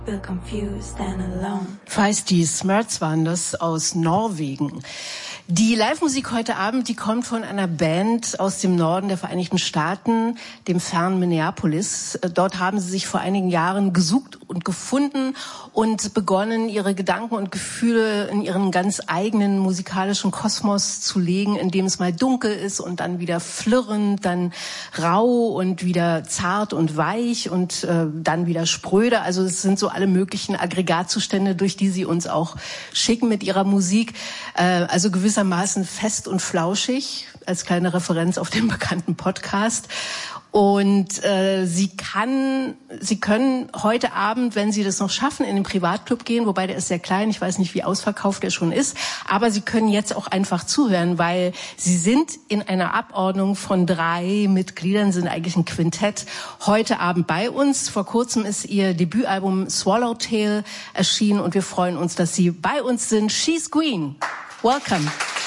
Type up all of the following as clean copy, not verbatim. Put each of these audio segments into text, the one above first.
Feisty Smurts waren das aus Norwegen. Die Live-Musik heute Abend, die kommt von einer Band aus dem Norden der Vereinigten Staaten, dem fernen Minneapolis. Dort haben sie sich vor einigen Jahren gesucht und gefunden und begonnen, ihre Gedanken und Gefühle in ihren ganz eigenen musikalischen Kosmos zu legen, in dem es mal dunkel ist und dann wieder flirrend, dann rau und wieder zart und weich und dann wieder spröde. Also es sind so alle möglichen Aggregatzustände, durch die sie uns auch schicken mit ihrer Musik. Also gewissermaßen fest und flauschig, als kleine Referenz auf den bekannten Podcast. Und Sie können heute Abend, wenn Sie das noch schaffen, in den Privatclub gehen, wobei der ist sehr klein, ich weiß nicht, wie ausverkauft der schon ist, aber Sie können jetzt auch einfach zuhören, weil Sie sind in einer Abordnung von 3 Mitgliedern, sind eigentlich ein Quintett, heute Abend bei uns. Vor kurzem ist Ihr Debütalbum Swallowtail erschienen und wir freuen uns, dass Sie bei uns sind. She's Green. Welcome.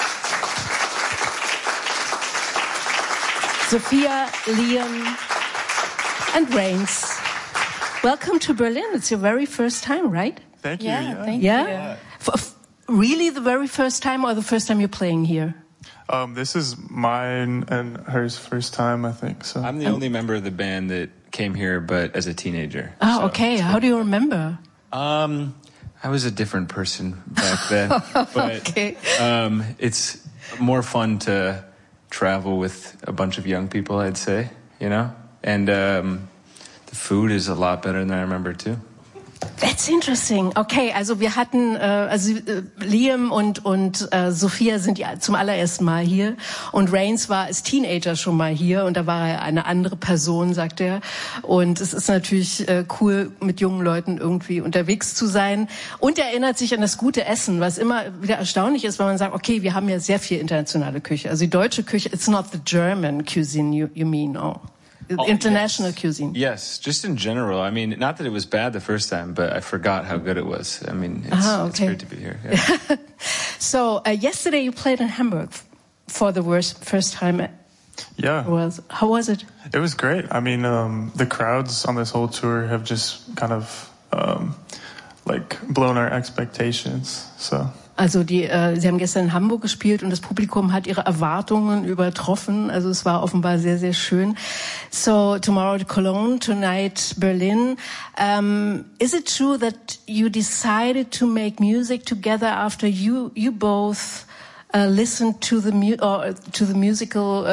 Sophia, Liam, and Rains. Welcome to Berlin. It's your very first time, right? Thank you. Thank you. Really the very first time or the first time you're playing here? This is mine and hers first time, I think. So I'm the only member of the band that came here, but as a teenager. Oh, so. Okay. How do you remember? I was a different person back then. But okay. It's more fun to travel with a bunch of young people, I'd say, you know? And the food is a lot better than I remember too. That's interesting. Okay, also wir hatten, Liam und Sophia sind ja zum allerersten Mal hier und Rains war als Teenager schon mal hier und da war er eine andere Person, sagt er. Und es ist natürlich cool, mit jungen Leuten irgendwie unterwegs zu sein. Und er erinnert sich an das gute Essen, was immer wieder erstaunlich ist, weil man sagt, okay, wir haben ja sehr viel internationale Küche. Also die deutsche Küche, it's not the German cuisine you mean, oh. International cuisine. Yes, just in general. I mean, not that it was bad the first time, but I forgot how good it was. I mean, it's great to be here. Yeah. So, yesterday you played in Hamburg for the first time. Yeah. How was it? It was great. I mean, the crowds on this whole tour have just kind of blown our expectations. So. Also Sie haben gestern in Hamburg gespielt und das Publikum hat ihre Erwartungen übertroffen. Also es war offenbar sehr, sehr schön. So tomorrow Cologne, tonight Berlin. Is it true that you decided to make music together after you both listened to the musical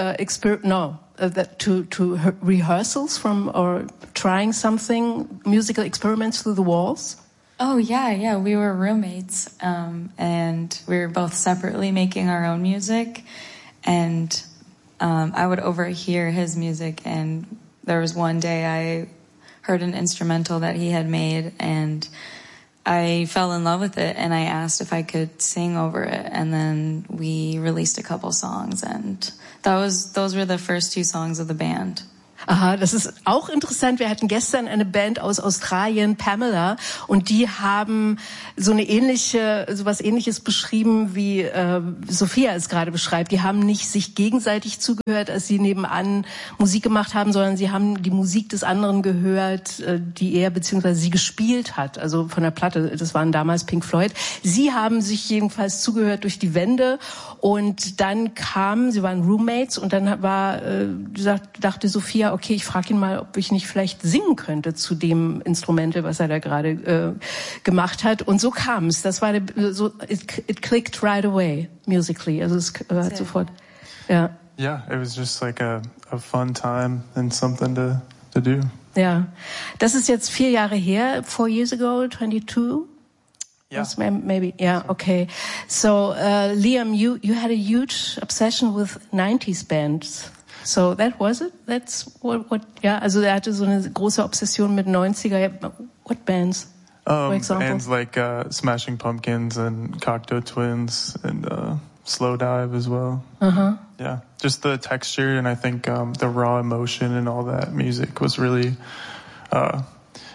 to rehearsals from or trying something, musical experiments through the walls? Oh, yeah. We were roommates, and we were both separately making our own music, and I would overhear his music, and there was one day I heard an instrumental that he had made, and I fell in love with it, and I asked if I could sing over it, and then we released a couple songs, and those were the first 2 songs of the band. Aha, das ist auch interessant. Wir hatten gestern eine Band aus Australien, Pamela, und die haben sowas Ähnliches beschrieben, wie Sophia es gerade beschreibt. Die haben nicht sich gegenseitig zugehört, als sie nebenan Musik gemacht haben, sondern sie haben die Musik des anderen gehört, die er bzw. sie gespielt hat. Also von der Platte, das waren damals Pink Floyd. Sie haben sich jedenfalls zugehört durch die Wände und dann sie waren Roommates und dann dachte Sophia, okay, ich frage ihn mal, ob ich nicht vielleicht singen könnte zu dem Instrumental, was er da gerade gemacht hat. Und so kam es. Das war it clicked right away musically. Also es hat sofort. Ja. Yeah, it was just like a fun time and something to do. Ja, das ist jetzt 4 Jahre her. 4 years ago, 22. Yeah. Maybe. Yeah. Okay. So, Liam, you had a huge obsession with 90s bands. So that was it? That's what, ja, also er hatte so eine große Obsession mit 90er. What bands? For example? Bands like Smashing Pumpkins and Cocteau Twins and Slow Dive as well. Uh-huh. Yeah, just the texture and I think the raw emotion and all that music was really,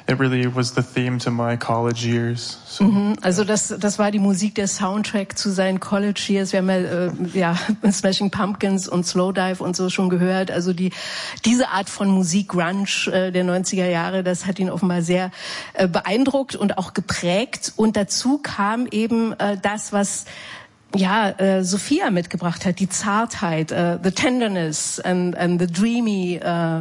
it really was the theme to my college years. So, also das war die Musik, der Soundtrack zu seinen College Years. Wir haben ja Smashing Pumpkins und Slowdive und so schon gehört. Also diese Art von Musik, Grunge der 90er Jahre, das hat ihn offenbar sehr beeindruckt und auch geprägt. Und dazu kam eben das, was Sophia mitgebracht hat, die Zartheit, the tenderness and the dreamy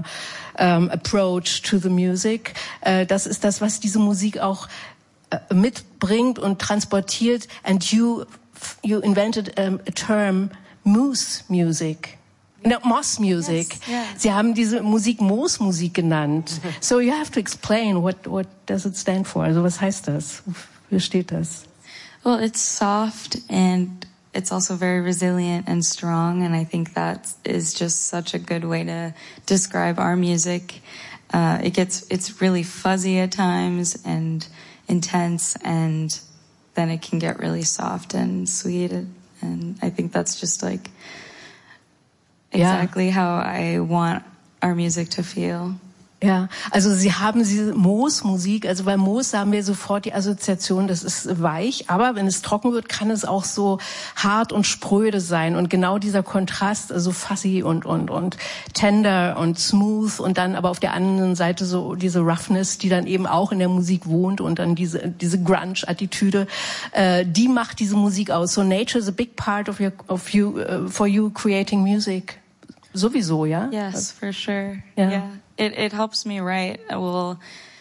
approach to the music. Das ist das, was diese Musik auch mitbringt und transportiert. And you invented a term, moose music. No, Moss Music. Yes, yeah. Sie haben diese Musik Moos-Musik genannt. So you have to explain, what does it stand for? Also was heißt das? Wofür steht das? Well, it's soft and it's also very resilient and strong, and I think that is just such a good way to describe our music. It's really fuzzy at times and intense, and then it can get really soft and sweet, and I think that's just like exactly how I want our music to feel. Ja, also Sie haben diese Moos-Musik, also bei Moos haben wir sofort die Assoziation, das ist weich, aber wenn es trocken wird, kann es auch so hart und spröde sein und genau dieser Kontrast, also fuzzy und tender und smooth und dann aber auf der anderen Seite so diese Roughness, die dann eben auch in der Musik wohnt und dann diese Grunge-Attitüde, die macht diese Musik aus. So nature is a big part for you creating music. Sowieso, ja? Yes, for sure. Yeah. It helps me write. I will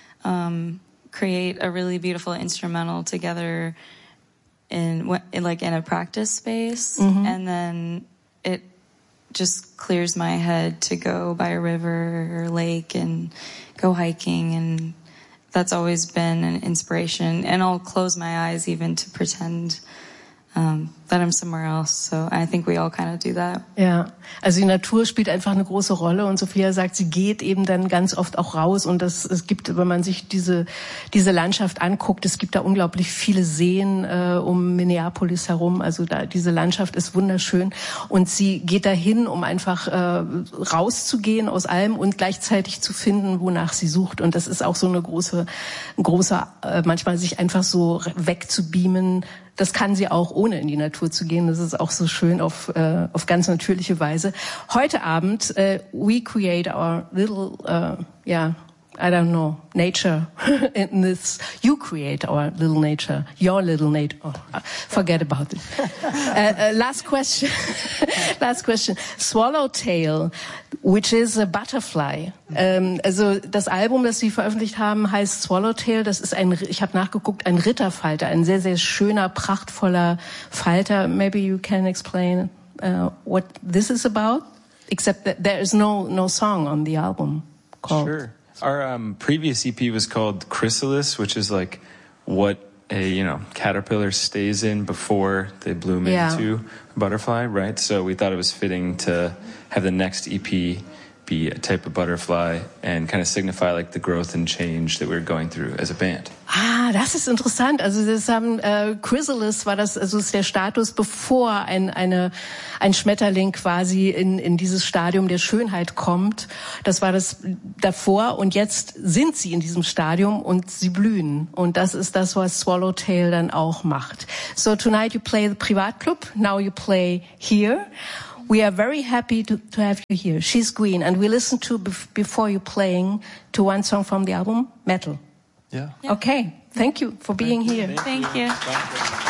create a really beautiful instrumental together in a practice space, and then it just clears my head to go by a river or lake and go hiking, and that's always been an inspiration. And I'll close my eyes even to pretend that I'm somewhere else. So I think we all kind of do that. Ja, also die Natur spielt einfach eine große Rolle und Sophia sagt, sie geht eben dann ganz oft auch raus und es gibt, wenn man sich diese Landschaft anguckt, es gibt da unglaublich viele Seen um Minneapolis herum, also diese Landschaft ist wunderschön und sie geht dahin, um einfach rauszugehen aus allem und gleichzeitig zu finden, wonach sie sucht und das ist auch so eine große manchmal sich einfach so wegzubeamen. Das kann sie auch, ohne in die Natur zu gehen. Das ist auch so schön auf ganz natürliche Weise. Heute Abend, we create our little, I don't know, nature in this. You create our little nature, your little nature. Oh, forget about it. Last question. Swallowtail, which is a butterfly. Also das Album, das Sie veröffentlicht haben, heißt Swallowtail. Das ist ich habe nachgeguckt, ein Ritterfalter, ein sehr, sehr schöner, prachtvoller Falter. Maybe you can explain what this is about, except that there is no song on the album called. Sure. Our previous EP was called Chrysalis, which is like what a caterpillar stays in before they bloom into a butterfly, right? So we thought it was fitting to have the next EP be a type of butterfly and kind of signify like the growth and change that we're going through as a band. Ah, das ist interessant. Also das haben Chrysalis war das, also ist der Status, bevor ein Schmetterling quasi in dieses Stadium der Schönheit kommt. Das war das davor und jetzt sind sie in diesem Stadium und sie blühen. Und das ist das, was Swallowtail dann auch macht. So tonight you play the Privatclub, now you play here. We are very happy to have you here. She's Green, and we listened to before you playing to one song from the album, Metal. Yeah. Okay, thank you for being here. Thank you.